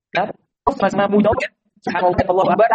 Nah, sama mujawab. Subhanallah, Allahu Akbar.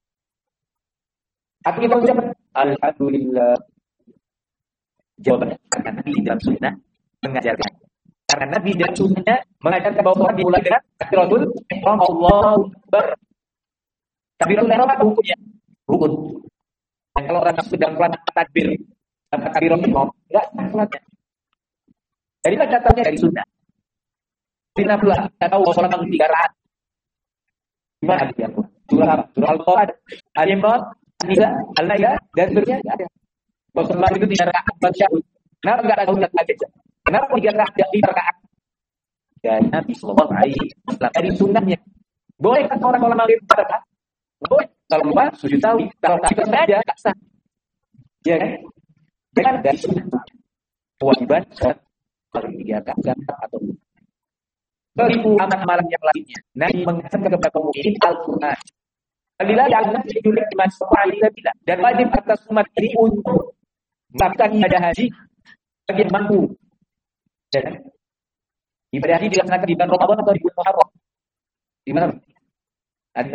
Apa kita ucapkan? Alhamdulillah. Jawabannya karena Nabi dalam sunnah mengajarkan. Karena Nabi dalam sunnahnya mengajarkan bahwa sholat dimulai dengan takbiratul ihram, Allahu Akbar. Takbiratul ihram apa hukumnya? Rukun. Dan kalau orang sedang melakukan takbir, takbiratul ihram, enggak sah sholatnya. Jadi katanya dari sunnah. Sunnah pula, kita tahu bahwa sholat 3 rakaat. Gimana dia? Surah apa? Surah Al-Qur'an, Al-Imran, An-Nisa, Al-Maidah, dan seterusnya ada. Bahwa sholat itu 3 rakaat baca. Kenapa enggak ada sunat lagi? Kenapa 3 rakaat tidak 5 rakaat? Dan Nabi sallallahu alaihi wasallam dari sunnahnya. Boleh kan orang kalau maghrib 4 rakaat? Boleh. Kalau lupa sujud sawi, kalau tak saja enggak sah. Ya kan? Dengan dari sunnah. Kewajiban sholat maghrib 3 rakaat atau beribu amal-amalan yang lainnya. Nabi mengatakan kepada kaum mukminin Al-Qur'an. Alhamdulillah yang dijulik di masyarakat bila dan wajib atas umat ini untuk melakukan ibadah haji bagi yang mampu. Dan ibadah haji dilaksanakan di bulan Ramadan atau di bulan Muharram? Di mana? Ada.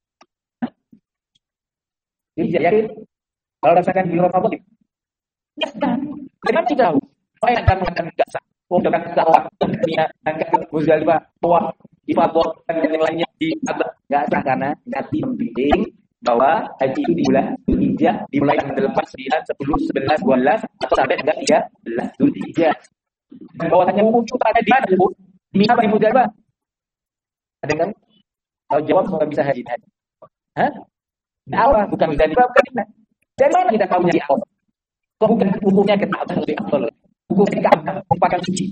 Jadi yakin kalau dilaksanakan di bulan Ramadan? Ya, dengan kita tahu. Saya akan mengatakan tidak sah. Dengan dakwah dunia angkat Muzdalifah bahwa ibadah dan yang lainnya di abad enggak sah karena Nabi membimbing bahwa haji itu di bulan Dzulhijjah dimulai tanggal 8, 9, 10, 11, 12 atau sampai tanggal 13 Dzulhijjah. Dan bahwasanya wukuf ada di mana Bu? Di Mina di Muzdalifah. Ada kan? Kalau jawab semoga bisa haji. Hah? Di Arafah bukan Muzdalifah bukan Mina. Dari mana kita tahunya di Arafah? Kok bukan hukumnya kita lebih afdal? Hukum Ka'bah merupakan suci.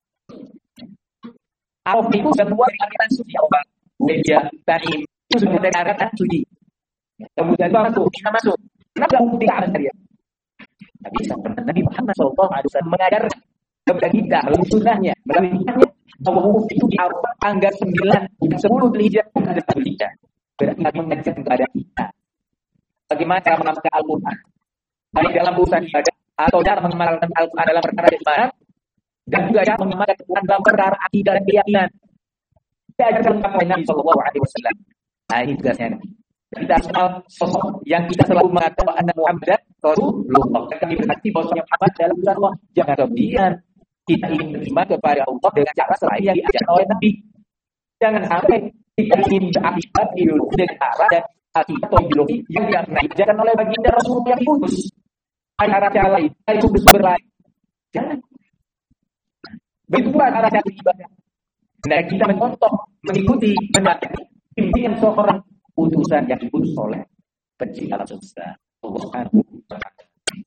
Arafah itu sudah keluar dari angkatan suci Allah. Media Tanim itu sudah dari angkatan suci. Kemudian masuk, kita masuk. Kenapa hukum Ka'bah dia? Nabi SAW, Nabi Muhammad SAW mengajarkan kepada kita melalui sunnahnya, bahwa hukum itu di Arafah tanggal 9 dan 10 Dzulhijjah bukan 1 Dzulhijjah. Berarti Nabi mengajarkan kepada kita bagaimana cara mengamalkan Al-Quran, baik dalam urusan ibadah atau cara mengamalkan Al-Quran dalam perkara ibadah, dan juga cara mengamalkan Al-Quran dalam perkara akidah dan keyakinan. Diajarkan oleh Nabi SAW. Nah ini tugasnya. Kita semua sosok yang kita selalu mengatakan bahwa Anda Muhammad Rasulullah. Dan kami berhati bahwasanya Muhammad dalam urusan Allah. Jangan kemudian kita ingin beriman kepada Allah dengan cara selain yang diajarkan oleh Nabi. Jangan sampai kita ingin berakibat ideologi dengan cara dan akibat atau ideologi yang diajarkan oleh baginda Rasulullah yang kudus. Cara-cara lain, dari sumber-sumber lain. Jangan. Begitu pula cara-cara ibadah. Nah, kita mencontoh, mengikuti, menjadi pimpinan seorang utusan yang diutus oleh pencipta alam semesta. Allah Subhanahu wa taala.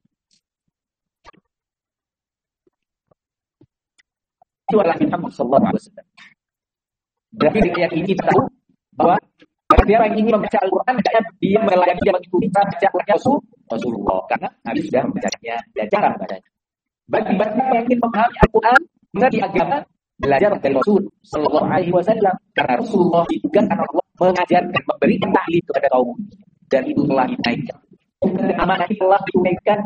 Itu adalah Muhammad sallallahu alaihi wasallam. Berarti dari ayat ini kita tahu bahwa siapa yang ingin membaca Al-Quran, dia melayani, dia mengikuti baca Rasulullah karena Nabi sudah membacanya dan cara membacanya. Bagi siapa yang ingin memahami Al-Quran, mengerti agama, belajar dari Rasul sallallahu alaihi wasallam karena Rasulullah ditugaskan Allah mengajarkan, memberikan taklid kepada kaum, dan itu telah dinaikkan. Amanah telah ditunaikan